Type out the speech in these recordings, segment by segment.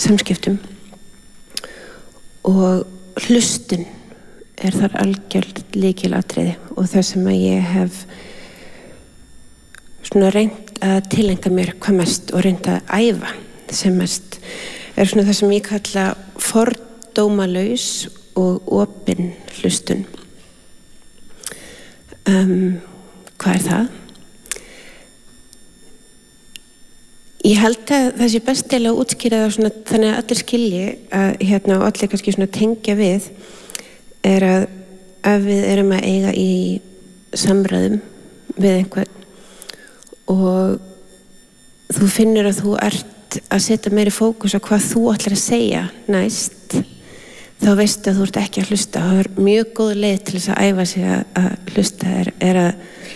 samskiptum og hlustun þar algjört lykilatriði og það sem að ég hef svona reynt að tileinka mér hvað mest og reynt að æfa sem mest svona það sem ég kalla fordómalaus og opin hlustun. Hvað það? Ég held að það sé best til að útskýra það svona þannig að allir skilji að og allir kannski svona tengja við að ef við erum að eiga í samræðum við einhvern og þú finnur að þú ert að setja meiri fókus á hvað þú ætlar að segja næst þá veistu að þú ert ekki að hlusta. Það mjög góð leið til þess að æfa sig að hlusta að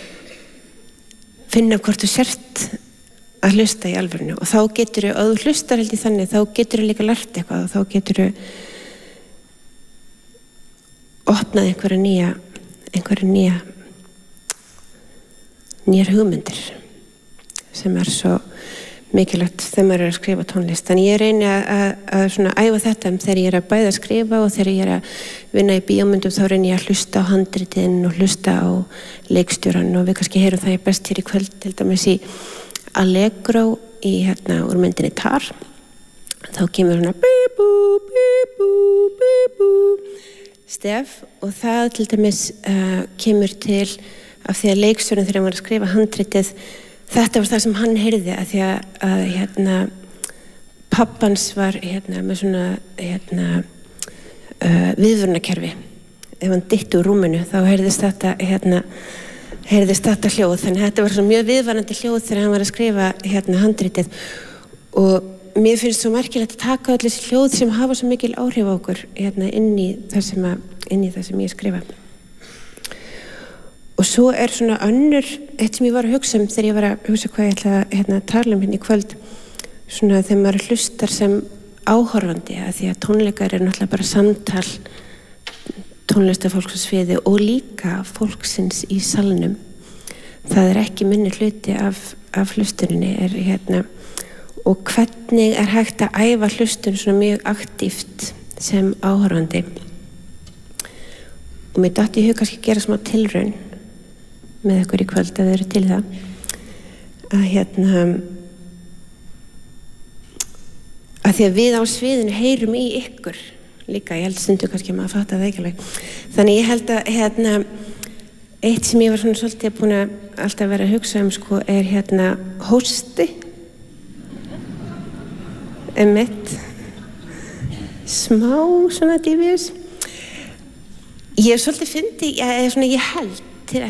finna hvort þú sért að hlusta í alvörinu og þá geturðu, ef þú hlustar held í þannig, þá geturðu líka lært eitthvað og þá geturðu opnað einhverja nýjar hugmyndir sem svo mikilvægt þegar maður að skrifa tónlist. Þannig ég reyni að svona æfa þetta þegar ég að bæða að skrifa og þegar ég að vinna í bíómyndum þá reyni ég að hlusta á handritin og hlusta á leikstjóran og við kannski heyrum það ég best hér í kvöld til dæmis í Allegro í úr myndinni Tar þá kemur svona bíbú, bíbú, bíbú stef og það til dæmis kemur til af því að leikstjórinn þegar hann var að skrifa handritið þetta var það sem hann heyrði af því að pappans var með svona viðvörunarkerfi ef hann dytti úr rúminu þá heyrðist þetta hljóð þannig að þetta var svona mjög viðvarandi hljóð þegar hann var að skrifa handritið og mér finnst svo merkilegt að taka öll þessi hljóð sem hafa svo mikil áhrif á okkur inn í það sem ég skrifa og svo svona önnur eitt sem ég var að hugsa þegar ég var að hugsa hvað ég ætla að tala hérna í kvöld svona þegar maður hlustar sem áhorfandi að því að tónleikar náttúrulega bara samtal tónlistarfólks á sviði og líka fólksins í salnum. Það ekki minni hluti af hlustuninni og hvernig hægt að æfa hlustun svona mjög aktíft sem áhorfandi. Og mér datt í hug kannski gera smá tilraun með ykkur í kvöld ef þið eru til það. Að því að við á sviðinu heyrum í ykkur líka, ég held stundum kannski að maður fatta það ekki alveg. Þannig ég held að eitt sem ég var svona svolítið búin að alltaf vera að hugsa sko hósti mitt smá svona dífis. Ég svolítið fyndi, ég held til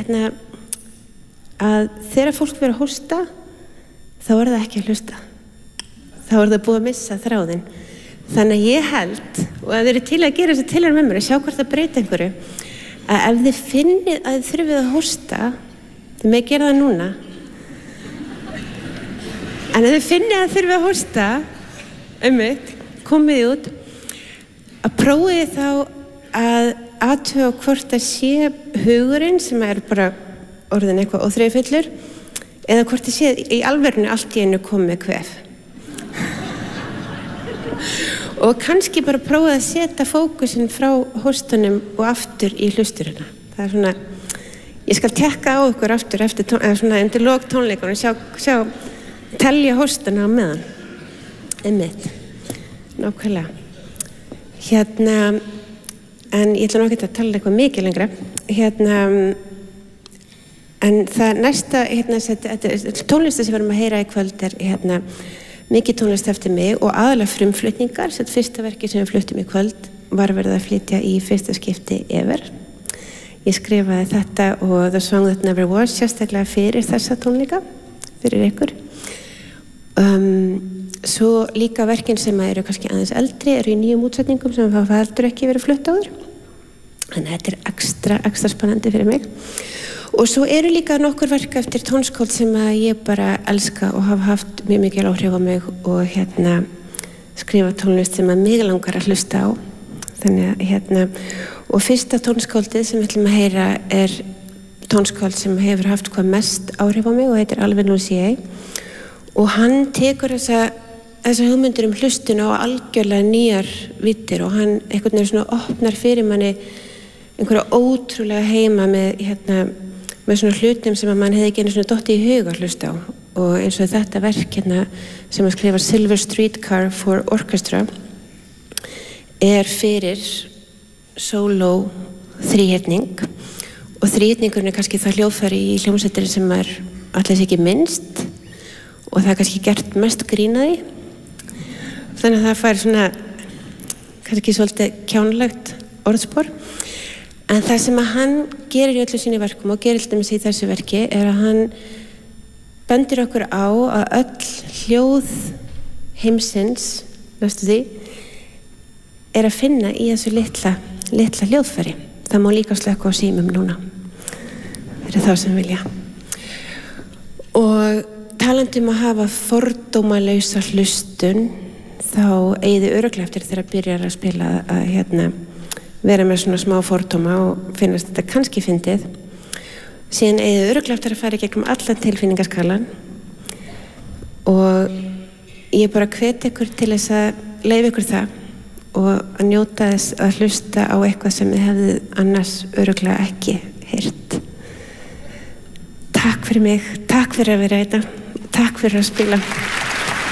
að þegar fólk verður að hósta þá það ekki að hlusta. Þá það búið að missa þráðinn. Þannig að ég held, og að þið eru til að gera þessi tilraun með mér, að sjá hvort það breyta einhverju, að ef þið finnið að þið þurfið að hósta, þið með gera það núna, en ef þið finnið að þið þurfið að hósta, komið út, að prófið þá að athuga hvort það sé hugurinn sem bara orðin eitthvað óþreyjufullur, eða hvort það sé í alvörinu allt í einu komið kvef. Og kannski bara prófa að setja fókusinn frá hóstunum og aftur í hlusturina. Það svona, ég skal tekka á ykkur aftur svona undir lok tónleikunum, sjá telja hóstuna á meðan. Nákvæmlega. En ég ætla nú ekki að tala eitthvað mikið lengra. En það næsta, tónlista sem við erum að heyra í kvöld mikið tónlist eftir mig og aðalega frumflutningar. Fyrsta verkið sem við fluttum í kvöld var verið að flytja í fyrsta skipti ever. Ég skrifaði þetta og The Song That Never Was sérstaklega fyrir þessa tónleika, fyrir ykkur. Svo líka verkin sem eru kannski aðeins eldri eru í nýjum útsetningum sem hafa heldur ekki verið flutt áður. Þannig að þetta ekstra spennandi fyrir mig. Og svo eru líka nokkur verk eftir tónskáld sem að ég bara elska og hafa haft mjög mikil áhrif á mig og skrifa tónlist sem að mig langar að hlusta á. Þannig að og fyrsta tónskáldið sem við ætlum að heyra tónskáld sem hefur haft hvað mest áhrif á mig og heitir Alvin Lucier. Og hann tekur þessa þessar hugmyndir hlustun á algjörlega nýjar vittir og hann einhvern veginn svona opnar fyrir manni einhverja ótrúlega heima með svona hlutum sem að mann hefði ekki einu svona dottið í hug að hlusta á og eins og þetta verk sem að skrifa Silver Streetcar for Orchestra fyrir sóló þríhetning og þríhetningurinn kannski það hljóðfæri í hljómsveitinni sem allir ekki minnst og það kannski gert mest grín að því þannig að það fær svona kannski svolítið kjánlegt orðspor en það sem að hann gerir í öllu sínu verkum og gerir alltaf í þessu verki að hann bendir okkur á að öll hljóð heimsins næstu því að finna í þessu litla hljóðfæri það má líka slökkva á símum núna fyrir þá sem vilja og talandi að hafa fordómalausa hlustun þá eigið örugglega eftir þegar byrjar að spila að vera með svona smá fordóma og finnast þetta kannski fyndið síðan eigið örugglega eftir að fara gegnum allan tilfinningaskalan og ég bara hvet ykkur til þess að leyfa ykkur það og að njóta þess að hlusta á eitthvað sem þið hefðið annars örugglega ekki heyrt Takk fyrir mig, takk fyrir að vera þetta takk fyrir að spila